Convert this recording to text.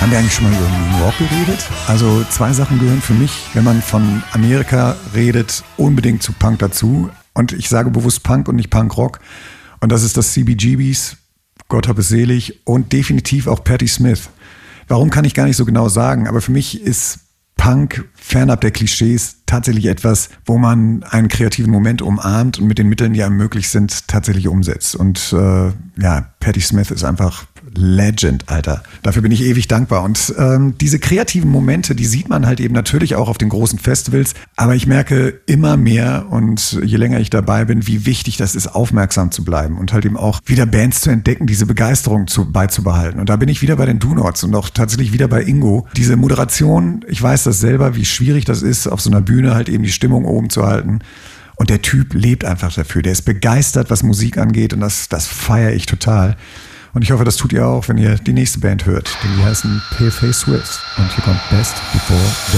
Haben wir eigentlich schon mal über New York geredet? Also 2 Sachen gehören für mich, wenn man von Amerika redet, unbedingt zu Punk dazu. Und ich sage bewusst Punk und nicht Punkrock. Und das ist das CBGBs, Gott hab es selig, und definitiv auch Patti Smith. Warum kann ich gar nicht so genau sagen, aber für mich ist Punk fernab der Klischees tatsächlich etwas, wo man einen kreativen Moment umarmt und mit den Mitteln, die einem möglich sind, tatsächlich umsetzt. Und Patti Smith ist einfach Legend, Alter. Dafür bin ich ewig dankbar. Und diese kreativen Momente, die sieht man halt eben natürlich auch auf den großen Festivals. Aber ich merke immer mehr und je länger ich dabei bin, wie wichtig das ist, aufmerksam zu bleiben und halt eben auch wieder Bands zu entdecken, diese Begeisterung beizubehalten. Und da bin ich wieder bei den Do-Nots und auch tatsächlich wieder bei Ingo. Diese Moderation, ich weiß das selber, wie schwierig das ist, auf so einer Bühne halt eben die Stimmung oben zu halten. Und der Typ lebt einfach dafür. Der ist begeistert, was Musik angeht, und das feiere ich total. Und ich hoffe, das tut ihr auch, wenn ihr die nächste Band hört. Denn die heißen Paleface Swift. Und hier kommt Best Before the